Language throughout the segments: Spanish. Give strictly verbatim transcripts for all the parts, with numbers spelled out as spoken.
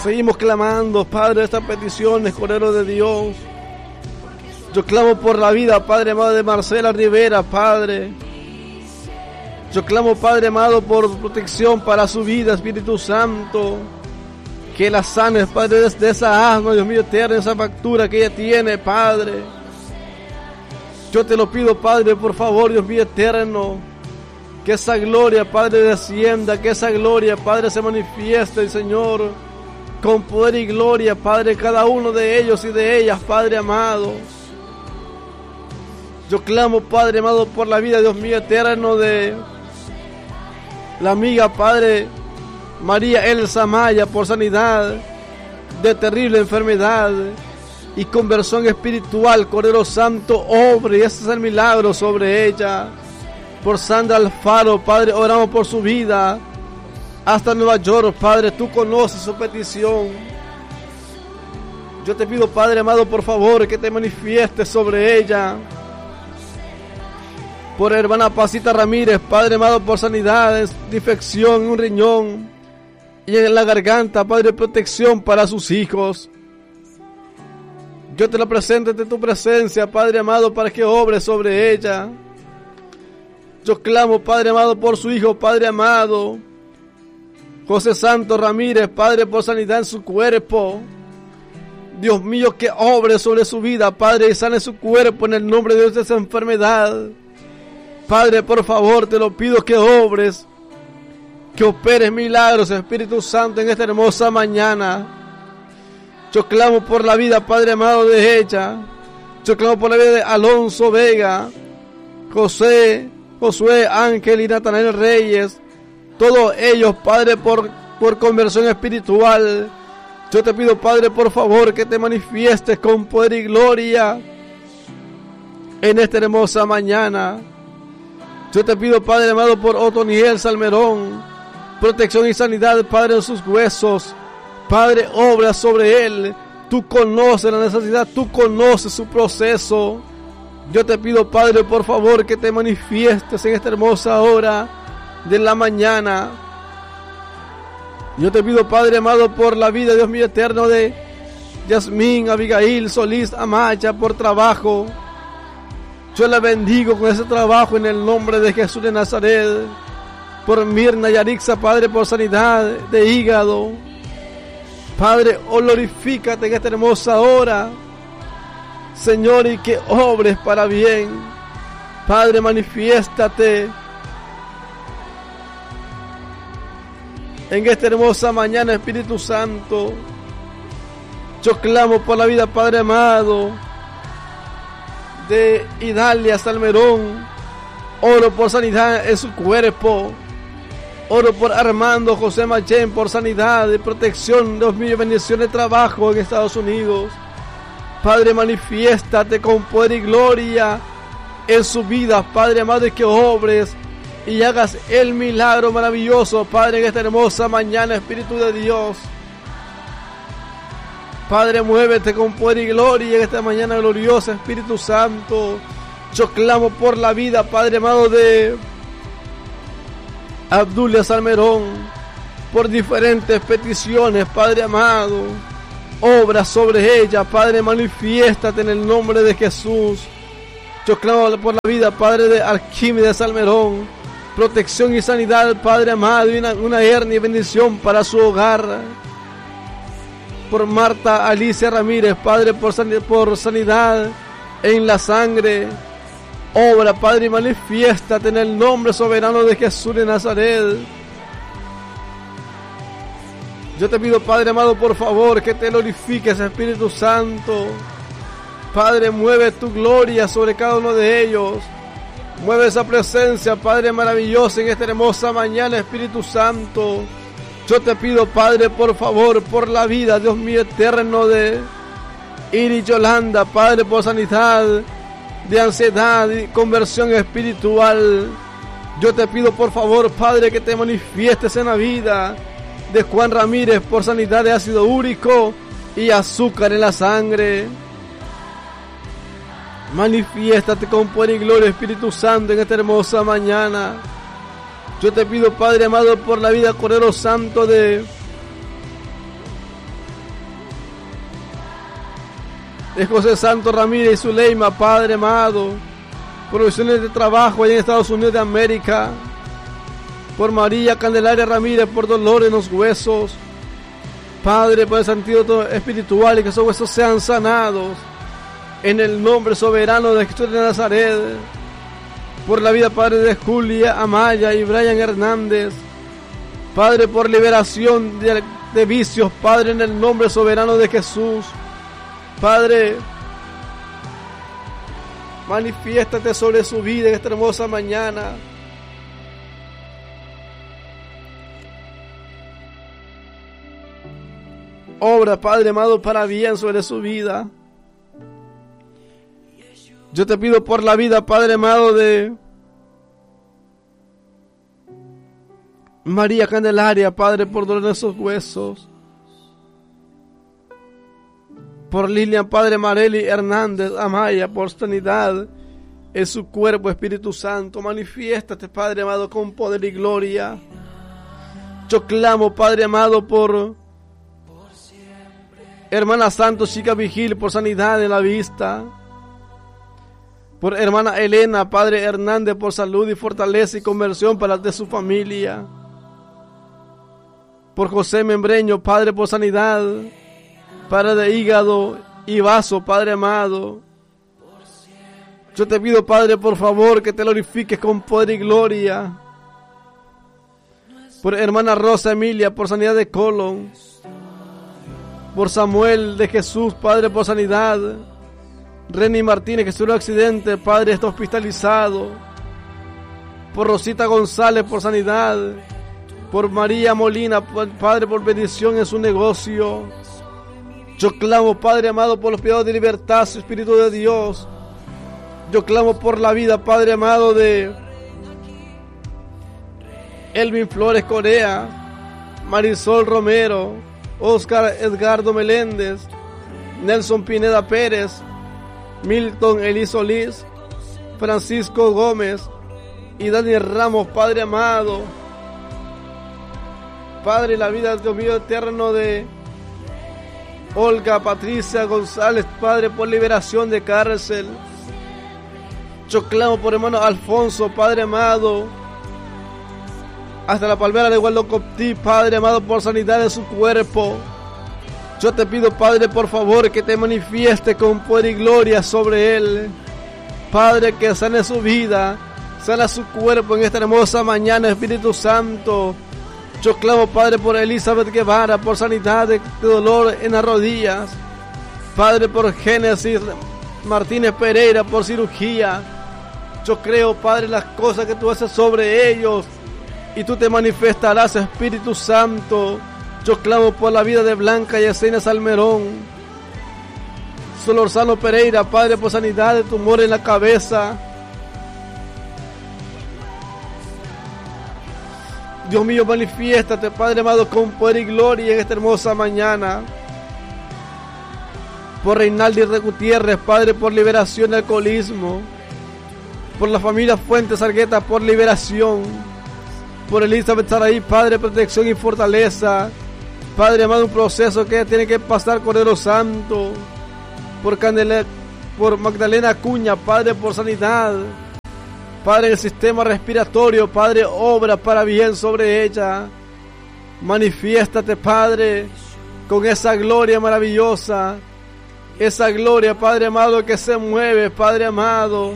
Seguimos clamando, Padre, estas peticiones, Cordero de Dios. Yo clamo por la vida, Padre amado, de Marcela Rivera, Padre. Yo clamo, Padre amado, por protección para su vida, Espíritu Santo. Que la sanes, Padre, desde esa asma, Dios mío eterno, esa factura que ella tiene, Padre. Yo te lo pido, Padre, por favor, Dios mío eterno. Que esa gloria, Padre, descienda, que esa gloria, Padre, se manifieste, Señor, con poder y gloria, Padre, cada uno de ellos y de ellas, Padre amado. Yo clamo, Padre amado, por la vida, Dios mío eterno, de la amiga, Padre, María Elsa Maya, por sanidad de terrible enfermedad y conversión espiritual. Cordero Santo, obre y haces el milagro sobre ella. Por Sandra Alfaro, Padre, oramos por su vida hasta Nueva York, Padre, tú conoces su petición. Yo te pido, Padre amado, por favor, que te manifiestes sobre ella. Por hermana Pasita Ramírez, Padre amado, por sanidades de infección en un riñón y en la garganta, Padre, protección para sus hijos. Yo te lo presento ante tu presencia, Padre amado, para que obres sobre ella. Yo clamo, Padre amado, por su hijo, Padre amado, José Santos Ramírez, Padre, por sanidad en su cuerpo. Dios mío, que obre sobre su vida, Padre, y sane su cuerpo en el nombre de Dios de esa enfermedad. Padre, por favor, te lo pido que obres, que operes milagros, Espíritu Santo, en esta hermosa mañana. Yo clamo por la vida, Padre amado, de ella. Yo clamo por la vida de Alonso Vega, José, Josué Ángel y Natanael Reyes. Todos ellos, Padre, por, por conversión espiritual. Yo te pido, Padre, por favor, que te manifiestes con poder y gloria en esta hermosa mañana. Yo te pido, Padre amado, por Otoniel Salmerón, protección y sanidad, Padre, en sus huesos. Padre, obra sobre él. Tú conoces la necesidad, tú conoces su proceso. Yo te pido, Padre, por favor, que te manifiestes en esta hermosa hora de la mañana. Yo te pido, Padre amado, por la vida, Dios mío eterno, de Yasmín Abigail Solís Amaya, por trabajo. Yo la bendigo con ese trabajo en el nombre de Jesús de Nazaret. Por Mirna Yarixa, Padre, por sanidad de hígado. Padre, glorifícate en esta hermosa hora, Señor, y que obres para bien. Padre, manifiéstate en esta hermosa mañana, Espíritu Santo. Yo clamo por la vida, Padre amado, de Idalia Salmerón. Oro por sanidad en su cuerpo. Oro por Armando José Machén, por sanidad y protección, Dios mío, bendición de trabajo en Estados Unidos. Padre, manifiéstate con poder y gloria en su vida, Padre amado, y que obres y hagas el milagro maravilloso, Padre, en esta hermosa mañana, Espíritu de Dios. Padre, muévete con poder y gloria en esta mañana gloriosa, Espíritu Santo. Yo clamo por la vida, Padre amado, de Abdulia Salmerón, por diferentes peticiones, Padre amado. Obra sobre ella, Padre, manifiéstate en el nombre de Jesús. Yo clamo por la vida, Padre, de Arquímedes Salmerón, protección y sanidad, Padre amado, y una, una hernia y bendición para su hogar. Por Marta Alicia Ramírez, Padre, por sanidad, por sanidad en la sangre. Obra, Padre, y manifiéstate en el nombre soberano de Jesús de Nazaret. Yo te pido, Padre amado, por favor, que te glorifiques, Espíritu Santo. Padre, mueve tu gloria sobre cada uno de ellos. Mueve esa presencia, Padre maravillosa, en esta hermosa mañana, Espíritu Santo. Yo te pido, Padre, por favor, por la vida, Dios mío eterno, de Iris Yolanda, Padre, por sanidad de ansiedad y conversión espiritual. Yo te pido, por favor, Padre, que te manifiestes en la vida de Juan Ramírez, por sanidad de ácido úrico y azúcar en la sangre. Manifiéstate con poder y gloria, Espíritu Santo, en esta hermosa mañana. Yo te pido, Padre amado, por la vida, Cordero Santo, de de José Santos Ramírez y Zuleima, Padre amado, provisiones de trabajo allá en Estados Unidos de América, por María Candelaria Ramírez, por dolor en los huesos, Padre, por el sentido espiritual y que esos huesos sean sanados, en el nombre soberano de Jesús de Nazaret, por la vida, Padre, de Julia Amaya y Brian Hernández, Padre, por liberación de, de vicios, Padre, en el nombre soberano de Jesús, Padre, manifiéstate sobre su vida en esta hermosa mañana. Obra, Padre amado, para bien sobre su vida. Yo te pido por la vida, Padre amado, de María Candelaria, Padre, por dolor en esos huesos. Por Lilian, Padre Marely Hernández Amaya, por sanidad en su cuerpo, Espíritu Santo. Manifiéstate, Padre amado, con poder y gloria. Yo clamo, Padre amado, por hermana Santos Chica Vigil, por sanidad en la vista. Por hermana Elena, Padre Hernández, por salud y fortaleza y conversión para de su familia. Por José Membreño, Padre, por sanidad, Padre de hígado y vaso, Padre amado. Yo te pido, Padre, por favor, que te glorifiques con poder y gloria. Por hermana Rosa Emilia, por sanidad de colon. Por Samuel de Jesús, Padre, por sanidad. Reni Martínez, que sufrió un accidente, Padre, está hospitalizado. Por Rosita González, por sanidad. Por María Molina, Padre, por bendición en su negocio. Yo clamo, Padre amado, por los pecados de libertad, su Espíritu de Dios. Yo clamo por la vida, Padre amado, de Elvin Flores Corea, Marisol Romero, Oscar Edgardo Meléndez, Nelson Pineda Pérez, Milton Eliso Liz, Francisco Gómez y Daniel Ramos, Padre amado. Padre, la vida, Dios mío, eterno, de Olga Patricia González, Padre, por liberación de cárcel. Yo clamo por hermano Alfonso, Padre amado, hasta la palmera de Guadalcoptí, Padre amado, por sanidad de su cuerpo. Yo te pido, Padre, por favor, que te manifieste con poder y gloria sobre él. Padre, que sane su vida, sana su cuerpo en esta hermosa mañana, Espíritu Santo. Yo clamo, Padre, por Elizabeth Guevara, por sanidad de, de dolor en las rodillas. Padre, por Génesis Martínez Pereira, por cirugía. Yo creo, Padre, las cosas que tú haces sobre ellos y tú te manifestarás, Espíritu Santo. Yo clamo por la vida de Blanca Yesenia Salmerón. Solorzano Pereira, Padre, por sanidad de tumor en la cabeza. Dios mío, manifiéstate, Padre amado, con poder y gloria en esta hermosa mañana. Por Reinaldi Gutiérrez, Padre, por liberación del alcoholismo. Por la familia Fuentes Argueta, por liberación. Por Elizabeth Saraí, Padre, protección y fortaleza. Padre amado, un proceso que tiene que pasar, Cordero Santo. Por, Candela, por Magdalena Acuña, Padre, por sanidad. Padre, el sistema respiratorio, Padre, obra para bien sobre ella. Manifiéstate, Padre, con esa gloria maravillosa. Esa gloria, Padre amado, que se mueve, Padre amado,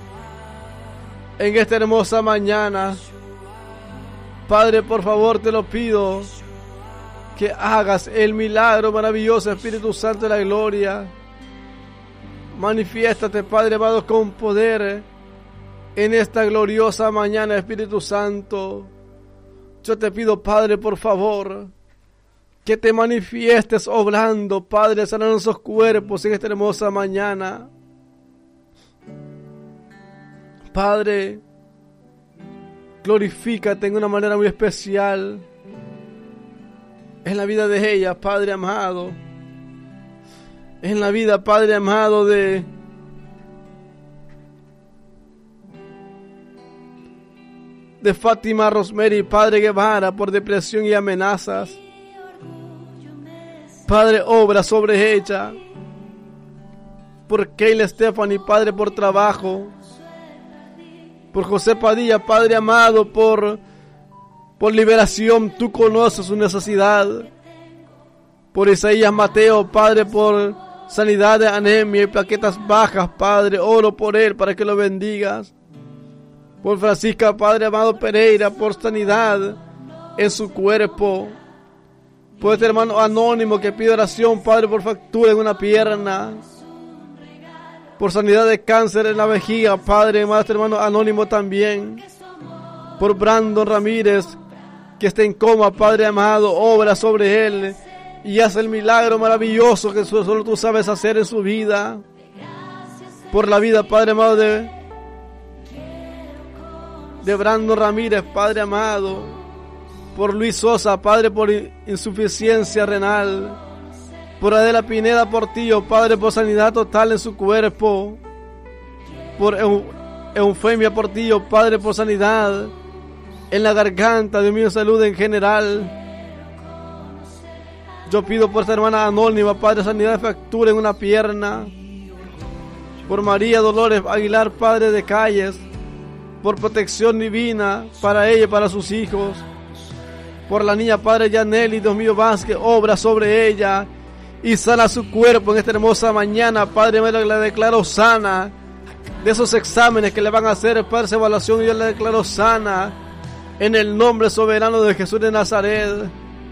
en esta hermosa mañana. Padre, por favor, te lo pido, que hagas el milagro maravilloso, Espíritu Santo de la gloria. Manifiéstate, Padre amado, con poder en esta gloriosa mañana, Espíritu Santo. Yo te pido, Padre, por favor, que te manifiestes obrando, Padre, sanando esos cuerpos en esta hermosa mañana. Padre, glorifícate en una manera muy especial en la vida de ella, Padre amado. En la vida, Padre amado, de de Fátima Rosemary, Padre Guevara, por depresión y amenazas. Padre, obra sobre ella. por Keila Stephanie, Padre, por trabajo. Por José Padilla, Padre amado, por, por liberación. Tú conoces su necesidad. Por Isaías Mateo, Padre, por sanidad de anemia y plaquetas bajas, Padre, oro por él para que lo bendigas. Por Francisca, Padre amado Pereira, por sanidad en su cuerpo. Por este hermano anónimo que pide oración, Padre, por fractura en una pierna. Por sanidad de cáncer en la vejiga, Padre, amado, este hermano anónimo también. Por Brandon Ramírez, que está en coma, Padre amado, obra sobre él y haz el milagro maravilloso que solo tú sabes hacer en su vida. Por la vida, Padre amado, de, de Brandon Ramírez, Padre amado. Por Luis Sosa, Padre, por insuficiencia renal. Por Adela Pineda Portillo, Padre, por sanidad total en su cuerpo. Por Eufemia Portillo, Padre, por sanidad en la garganta. Dios mío, salud en general. Yo pido por esta hermana anónima, Padre, sanidad de fractura en una pierna. Por María Dolores Aguilar, Padre de Calles, por protección divina para ella y para sus hijos. Por la niña, Padre Yaneli, Dios mío, Vázquez, obra sobre ella y sana su cuerpo en esta hermosa mañana. Padre, me la declaro sana de esos exámenes que le van a hacer, Padre, esa evaluación, yo la declaro sana en el nombre soberano de Jesús de Nazaret.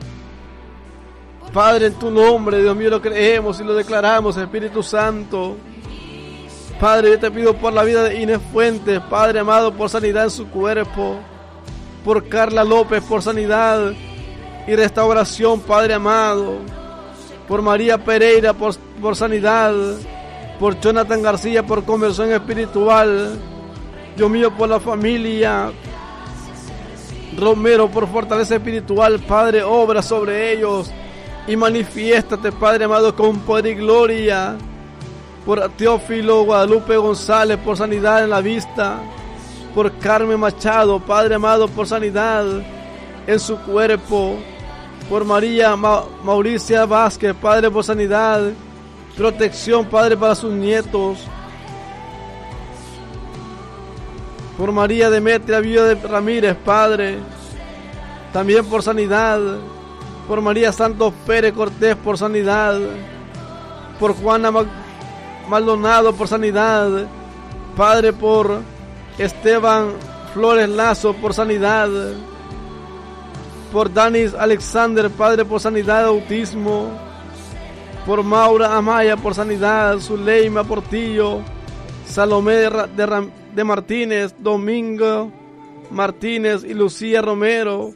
Padre, en tu nombre, Dios mío, lo creemos y lo declaramos, Espíritu Santo. Padre, yo te pido por la vida de Inés Fuentes, Padre amado, por sanidad en su cuerpo. Por Carla López, por sanidad y restauración, Padre amado. Por María Pereira, por, por sanidad. Por Jonathan García, por conversión espiritual. Dios mío, por la familia Romero, por fortaleza espiritual, Padre, obra sobre ellos y manifiéstate, Padre amado, con poder y gloria. Por Teófilo Guadalupe González, por sanidad en la vista. Por Carmen Machado, Padre amado, por sanidad en su cuerpo. Por María Ma- Mauricia Vázquez, Padre, por sanidad, protección, Padre, para sus nietos. Por María Demetria Viuda de Ramírez, Padre, también por sanidad. Por María Santos Pérez Cortés, por sanidad. Por Juana Ma- Maldonado, por sanidad. Padre, por Esteban Flores Lazo, por sanidad. Por Danis Alexander, Padre, por sanidad de autismo. Por Maura Amaya, por sanidad. Zuleima Portillo, Salomé de, Ra- de, Ram- de Martínez, Domingo Martínez y Lucía Romero.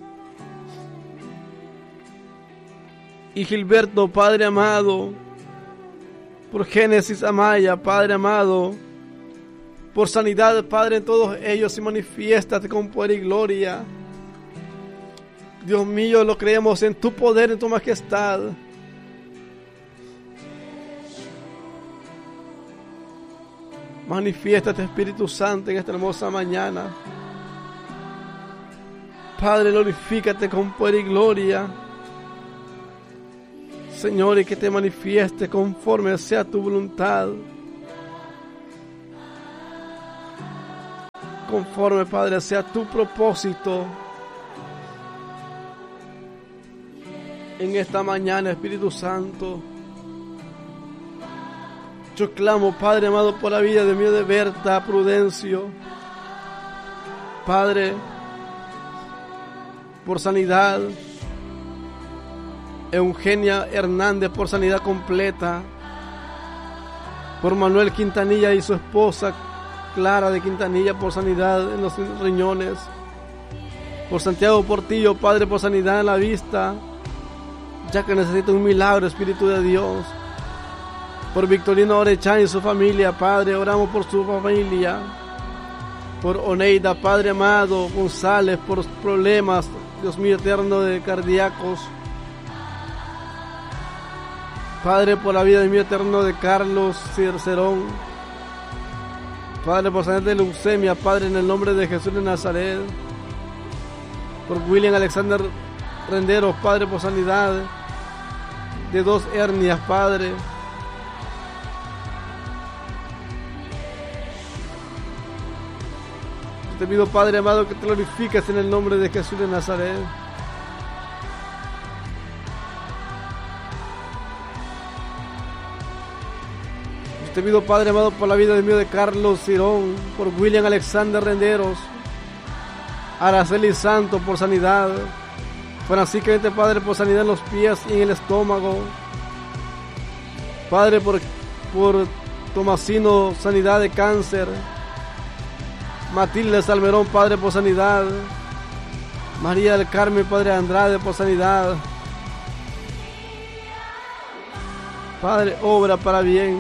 Y Gilberto, Padre amado. Por Génesis Amaya, Padre amado. Por sanidad, Padre, en todos ellos y manifiéstate con poder y gloria. Dios mío, lo creemos en tu poder, en tu majestad. Manifiéstate, Espíritu Santo, en esta hermosa mañana. Padre, glorifícate con poder y gloria. Señor, y que te manifieste conforme sea tu voluntad. Conforme, Padre, sea tu propósito. En esta mañana, Espíritu Santo, yo clamo, Padre amado, por la vida de mi de Berta Prudencio. Padre, por sanidad. Eugenia Hernández, por sanidad completa. Por Manuel Quintanilla y su esposa Clara de Quintanilla, por sanidad en los riñones. Por Santiago Portillo, Padre, por sanidad en la vista, ya que necesita un milagro, Espíritu de Dios. Por Victorino Orechán y su familia, Padre, oramos por su familia. Por Oneida, Padre amado, González, por problemas, Dios mío eterno, de cardíacos. Padre, por la vida de mi eterno de Carlos Cerón. Padre, por sanidad de leucemia, Padre, en el nombre de Jesús de Nazaret. Por William Alexander Renderos, Padre, por sanidad de dos hernias, Padre. Te pido, Padre amado, que te glorifiques en el nombre de Jesús de Nazaret. Yo te pido, Padre amado, por la vida de mío de Carlos Cirón, por William Alexander Renderos, Araceli Santo por sanidad, Franciscamente, Padre, por sanidad en los pies y en el estómago. Padre, por, por Tomasino, sanidad de cáncer. Matilde Salmerón, Padre, por sanidad. María del Carmen, Padre Andrade, por sanidad. Padre, obra para bien.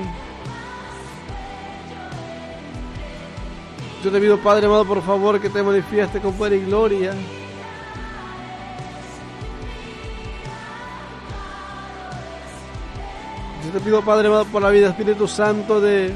Yo te pido, Padre amado, por favor, que te manifieste con poder y gloria. Yo te pido, Padre amado, por la vida, Espíritu Santo, de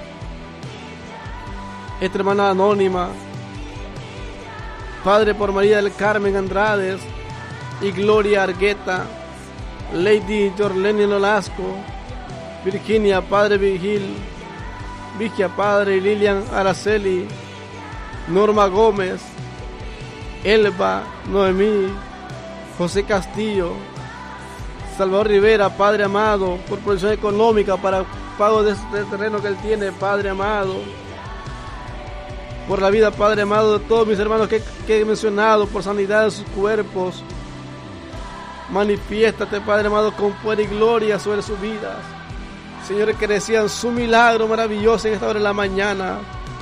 esta hermana anónima. Padre, por María del Carmen Andrades y Gloria Argueta, Lady Jorleni Nolasco, Virginia, Padre Vigil, Vigia, Padre, Lilian Araceli, Norma Gómez, Elba, Noemí, José Castillo, Salvador Rivera, Padre amado, por provisión económica para pago de este terreno que él tiene, Padre amado. Por la vida, Padre amado, de todos mis hermanos que, que he mencionado, por sanidad de sus cuerpos. Manifiéstate, Padre amado, con poder y gloria sobre sus vidas. Señores, que decían su milagro maravilloso en esta hora de la mañana.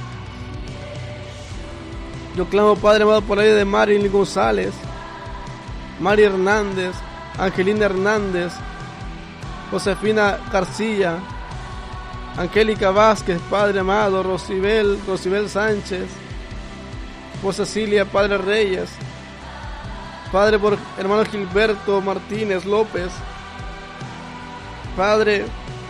Yo clamo, Padre amado, por la vida de Marilyn González, Mari Hernández, Angelina Hernández, Josefina García, Angélica Vázquez, Padre amado, Rosibel, Rosibel Sánchez, por Cecilia, Padre Reyes, Padre, por hermano Gilberto Martínez López, Padre,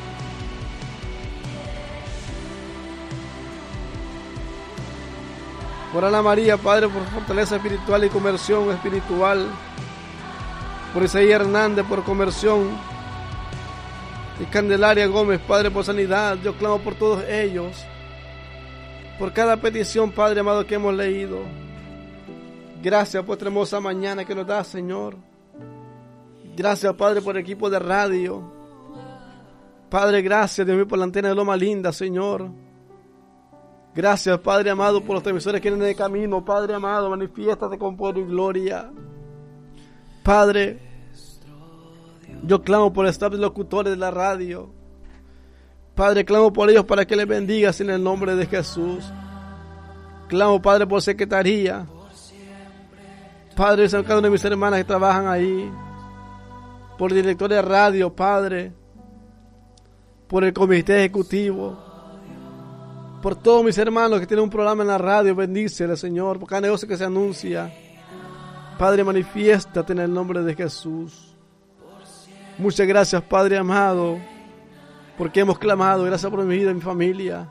por Ana María, Padre, por fortaleza espiritual y conversión espiritual, por Isaías Hernández, por conversión, y Candelaria Gómez, Padre, por sanidad. Yo clamo por todos ellos, por cada petición, Padre amado, que hemos leído. Gracias por esta hermosa mañana que nos da, Señor. Gracias, Padre, por el equipo de radio. Padre, gracias, Dios mío, por la antena de Loma Linda, Señor. Gracias, Padre amado, por los transmisores que vienen de camino. Padre amado, manifiéstate con poder y gloria. Padre, yo clamo por el staff de locutores de la radio. Padre, clamo por ellos para que les bendigas en el nombre de Jesús. Clamo, Padre, por secretaría. Padre, son cada una de mis hermanas que trabajan ahí. Por el director de radio, Padre. Por el comité ejecutivo. Por todos mis hermanos que tienen un programa en la radio, bendícele, Señor, por cada negocio que se anuncia. Padre, manifiéstate en el nombre de Jesús. Muchas gracias, Padre amado, porque hemos clamado. Gracias por mi vida y mi familia.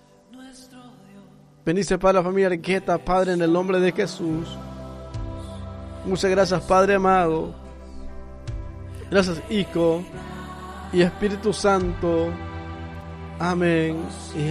Bendice, Padre, la familia Argueta, Padre, en el nombre de Jesús. Muchas gracias, Padre amado. Gracias, Hijo y Espíritu Santo. Amén.